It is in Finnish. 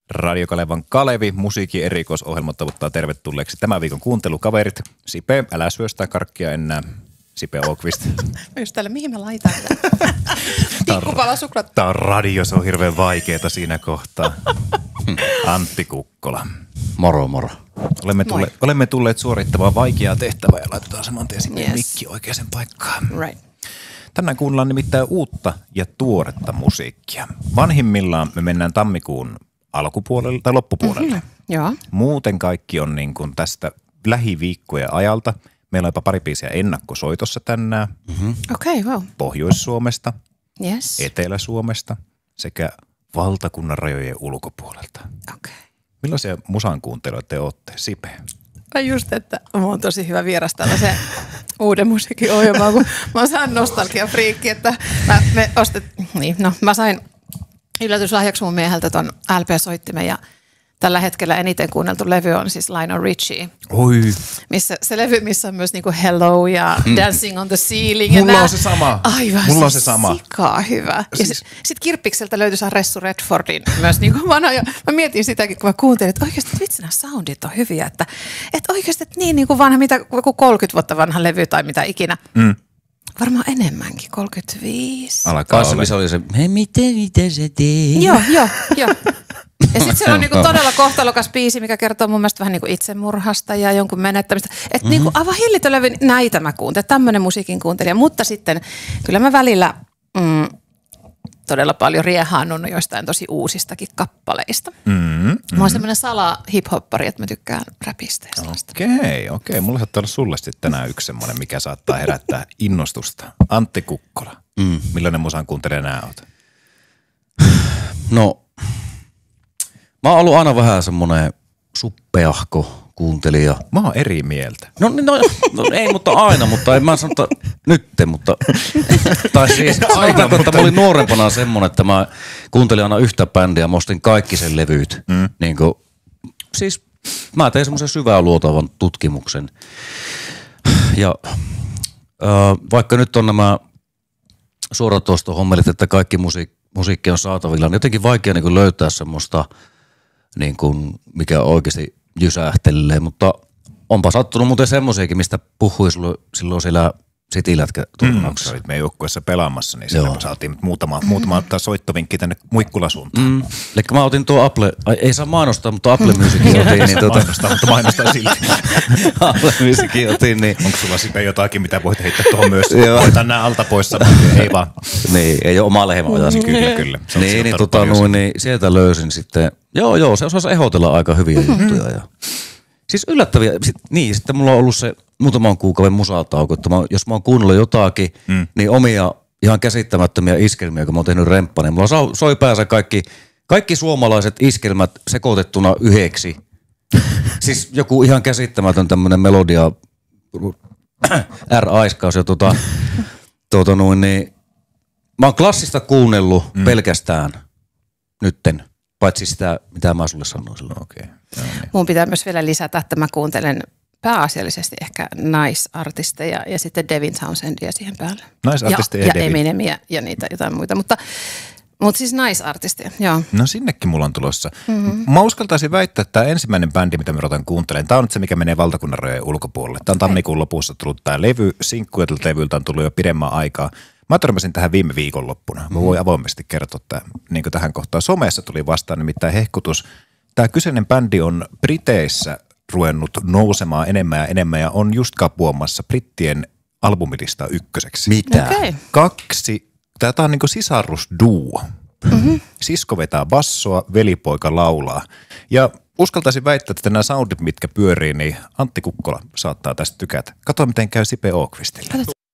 Radio Kalevan Kalevi, musiikin erikoisohjelma toivottaa tervetulleeksi tämän viikon kuuntelukaverit. Sipe, älä syö sitä karkkia enää. Sipe Åqvist. Mä just täällä, mihin mä laitan tämän? Tikkupala suklaat. Tää on radio, se on hirveän vaikeeta siinä kohtaa. Antti Kukkola. Moro, moro. Olemme tulleet suorittamaan vaikeaa tehtävää ja laitetaan saman tien sitten mikki oikeaan paikkaan. Right. Tänään kuunnellaan nimittäin uutta ja tuoretta musiikkia. Vanhimmillaan me mennään tammikuun alkupuolelle tai loppupuolelle. Mm-hmm. Joo. Muuten kaikki on niin kuin tästä lähiviikkojen ajalta. Meillä on jopa pari biisiä ennakkosoitossa tänään. Mm-hmm. Okei, wow. Pohjois-Suomesta, Yes. Etelä-Suomesta sekä valtakunnan rajojen ulkopuolelta. Okei. Millaisia musan kuuntelijoita te olette, Sipe? Mä just, että mulla on tosi hyvä vieras tällaiseen uuden musiikin ohjelmaan, kun mä saan nostalgiafriikki, että mä sain yllätyslahjaksi mun mieheltä ton LP-soittimen ja tällä hetkellä eniten kuunneltu levy on siis Lionel Richie. Oi. Se levy, missä on myös niinku Hello ja Dancing on the Ceiling. Mulla on se sama. Aivan, mulla on se sama. Sikaa hyvä. Siis... Ja sit Kirppikseltä löytyi Ressu Redfordin myös niinku vanha. Ja mä mietin sitäkin, kun mä kuuntelin, että oikeasti vitsi nämä soundit on hyviä. Että oikeasti että niin niinku vanha, mitä joku 30 vuotta vanha levy tai mitä ikinä. Mm. Varmaan enemmänkin, 35. Alkaa olla. Missä oli se, miten se teet? Joo. Ja sitten siellä on niinku todella kohtalokas biisi, mikä kertoo mun mielestä vähän niinku itsemurhasta ja jonkun menettämistä. Että niinku aivan hillitön levy, näitä mä kuuntelen, tämmönen musiikin kuuntelija. Mutta sitten kyllä mä välillä todella paljon riehaannut jostain tosi uusistakin kappaleista. Mä oon semmoinen sala-hip-hoppari, että mä tykkään räpistä ja sellaista. Okei. Mulla saattaa olla sulle sitten tänään yksi semmoinen, mikä saattaa herättää innostusta. Antti Kukkola. Millainen musan kuuntelija nää oot? No, mä oon ollut aina vähän semmonen suppeahko kuuntelija. Mä oon eri mieltä. No ei, mutta aina, mutta en mä sano, että nytte, mutta... tai siis aina, että mä olin nuorempana semmonen, että mä kuuntelin aina yhtä bändiä, mä ostin kaikki sen levyt. Niin kuin, siis mä tein semmoisen syvää luotavan tutkimuksen. Ja vaikka nyt on nämä suoratoistohommelit, että kaikki musiikki on saatavilla, on jotenkin vaikea niin kuin löytää semmoista, niin kuin, mikä oikeasti jysähtelee, mutta onpa sattunut muuten semmoisiakin, mistä puhui silloin siellä Citylätkä-turnauksessa. Sä olit meidän joukkueessa pelaamassa, niin siellä saatiin muutama soittovinkki tänne Muikkula-suuntaan. Eli mä otin tuo Apple, ei saa mainostaa, mutta Apple Musicin otin. Niin mainostaa silti. Apple Musicin otin, niin... Onko sulla sitten jotakin, mitä voit heittää tuohon myös? Voitan nää alta pois sanoa, ei vaan. Niin, ei ole oma lehmä ojasin. Kyllä. Niin, sieltä löysin sitten, joo, se osasi ehdotella aika hyviä juttuja. Ja. Siis yllättäviä, sitten mulla on ollut se muutaman kuukauden musatauko, että jos mä oon kuunnellut jotakin, niin omia ihan käsittämättömiä iskelmiä, kun mä oon tehnyt remppa, niin mulla soi päänsä kaikki suomalaiset iskelmät sekoitettuna yhdeksi. Siis joku ihan käsittämätön tämmönen melodia, R-aiskaus ja niin mä oon klassista kuunnellut pelkästään nytten, paitsi sitä, mitä mä sulle sanoin silloin. Okei. Mun pitää myös vielä lisätä, että mä kuuntelen pääasiallisesti ehkä naisartisteja ja sitten Devin Townsendia siihen päälle. Naisartisteja ja Eminemiä ja niitä jotain muita, mutta siis naisartisteja, joo. No sinnekin mulla on tulossa. Mä uskaltaisin väittää, että tämä ensimmäinen bändi, mitä mä otan kuuntelemaan, tämä on nyt se, mikä menee valtakunnan rajojen ulkopuolelle. Tämä on tammikuun lopussa tullut tämä levy, sinkku ja tältä levyltä on tullut jo pidemmän aikaa. Mä törmäsin tähän viime viikonloppuna. Mä voin avoimesti kertoa, että niin kuin tähän kohtaan somessa tuli vastaan nimittäin hehkutus. Tämä kyseinen bändi on Briteissä ruvennut nousemaan enemmän ja enemmän ja on just kapuamassa brittien albumilista ykköseksi. Mitä? Okay. Tämä on niin kuin sisarusduo. Sisko vetää bassoa, velipoika laulaa. Ja uskaltaisin väittää, että nämä soundit, mitkä pyörii, niin Antti Kukkola saattaa tästä tykätä. Kato, miten käy Sipe Åqvistille.